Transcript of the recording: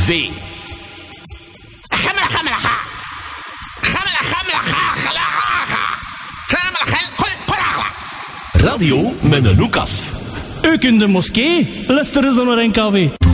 V. Radio met een hoek af. Ook in de moskee luisteren ze naar NKW.